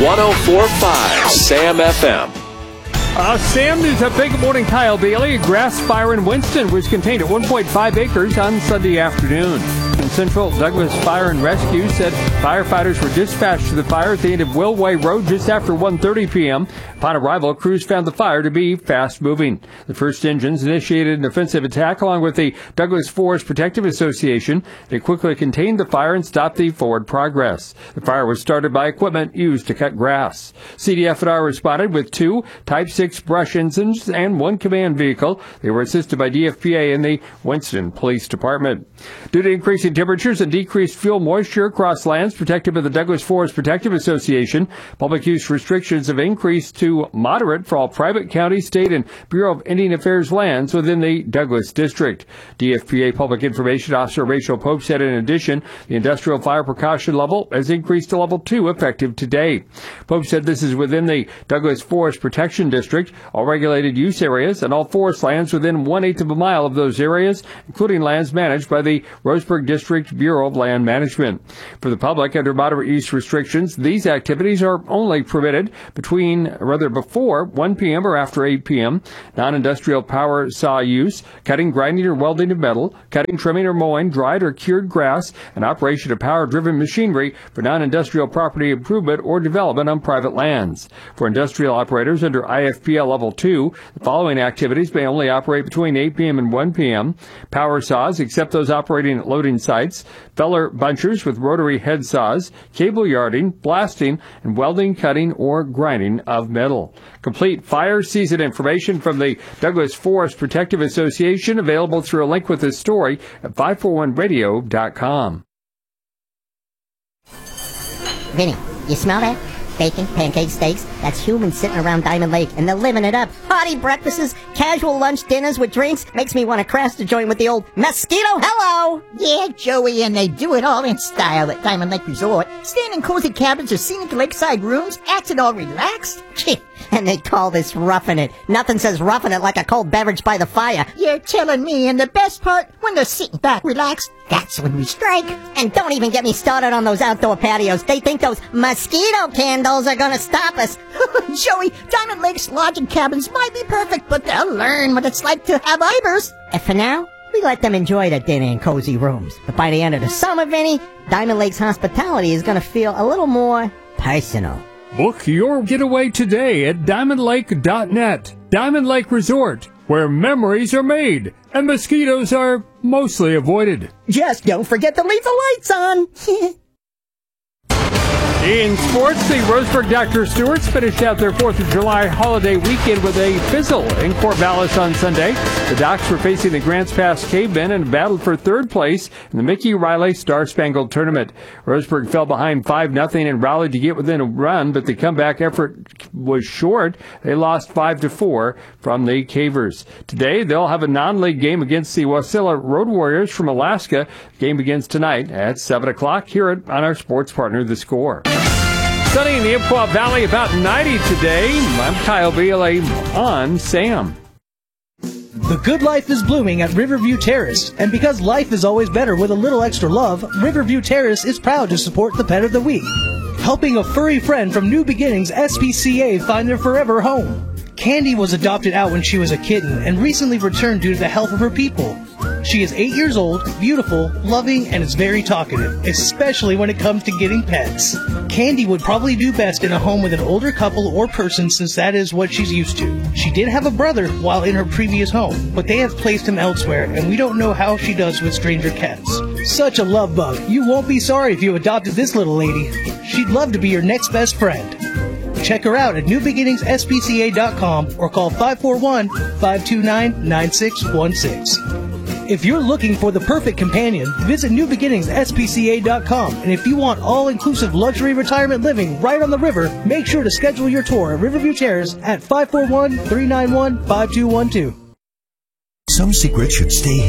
104.5 Sam FM. Sam, there's a big morning. Kyle Bailey. A grass fire in Winston was contained at 1.5 acres on Sunday afternoon. In Central Douglas Fire and Rescue said firefighters were dispatched to the fire at the end of Willway Road just after 1:30 p.m. Upon arrival, crews found the fire to be fast-moving. The first engines initiated an offensive attack along with the Douglas Forest Protective Association. They quickly contained the fire and stopped the forward progress. The fire was started by equipment used to cut grass. CDF&R responded with 2 Type 6 brush engines and 1 command vehicle. They were assisted by DFPA and the Winston Police Department. Due to increasing temperatures and decreased fuel moisture across lands protected by the Douglas Forest Protective Association, public use restrictions have increased to moderate for all private, county, state, and Bureau of Indian Affairs lands within the Douglas District. DFPA Public Information Officer Rachel Pope said in addition, the industrial fire precaution level has increased to level 2 effective today. Pope said this is within the Douglas Forest Protection District, all regulated use areas, and all forest lands within 1/8 of a mile of those areas, including lands managed by the Roseburg District Bureau of Land Management. For the public, under moderate use restrictions, these activities are only permitted before 1 p.m. or after 8 p.m. Non-industrial power saw use, cutting, grinding, or welding of metal, cutting, trimming, or mowing dried or cured grass, and operation of power-driven machinery for non-industrial property improvement or development on private lands. For industrial operators under IFPL Level 2, the following activities may only operate between 8 p.m. and 1 p.m. Power saws, except those operating at loading sites, feller bunchers with rotary head saws, cable yarding, blasting, and welding, cutting, or grinding of metal. Complete fire season information from the Douglas Forest Protective Association available through a link with this story at 541radio.com. Vinny, you smell that? Bacon, pancakes, steaks. That's humans sitting around Diamond Lake, and they're living it up. Hearty breakfasts, casual lunch dinners with drinks. Makes me want to crash the joint with the old mosquito. Hello! Yeah, Joey, and they do it all in style at Diamond Lake Resort. Staying in cozy cabins or scenic lakeside rooms, acting all relaxed. And they call this roughing it. Nothing says roughing it like a cold beverage by the fire. You're telling me, and the best part, when they're sitting back relaxed, that's when we strike. And don't even get me started on those outdoor patios. They think those mosquito candles are gonna stop us. Joey, Diamond Lake's lodging cabins might be perfect, but they'll learn what it's like to have neighbors. And for now, we let them enjoy the dinner in cozy rooms. But by the end of the summer, Vinny, Diamond Lake's hospitality is gonna feel a little more personal. Book your getaway today at diamondlake.net. Diamond Lake Resort, where memories are made and mosquitoes are mostly avoided. Just don't forget to leave the lights on. In sports, the Roseburg Dr. Stewarts finished out their 4th of July holiday weekend with a fizzle in Corvallis on Sunday. The Docs were facing the Grants Pass Cavemen and battled for 3rd place in the Mickey Riley Star-Spangled Tournament. Roseburg fell behind 5-0 and rallied to get within a run, but the comeback effort was short. They lost 5-4 from the Cavers. Today, they'll have a non-league game against the Wasilla Road Warriors from Alaska. The game begins tonight at 7 o'clock. Hear it on our sports partner, The Score. Sunny in the Umpqua Valley, about 90 today. I'm Kyle Bailey on Sam. The good life is blooming at Riverview Terrace, and because life is always better with a little extra love, Riverview Terrace is proud to support the Pet of the Week, helping a furry friend from New Beginnings SPCA find their forever home. Candy was adopted out when she was a kitten and recently returned due to the health of her people. She is 8 years old, beautiful, loving, and is very talkative, especially when it comes to getting pets. Candy would probably do best in a home with an older couple or person since that is what she's used to. She did have a brother while in her previous home, but they have placed him elsewhere, and we don't know how she does with stranger cats. Such a love bug. You won't be sorry if you adopted this little lady. She'd love to be your next best friend. Check her out at newbeginningsspca.com or call 541-529-9616. If you're looking for the perfect companion, visit newbeginningsspca.com. And if you want all-inclusive luxury retirement living right on the river, make sure to schedule your tour at Riverview Terrace at 541-391-5212. Some secrets should stay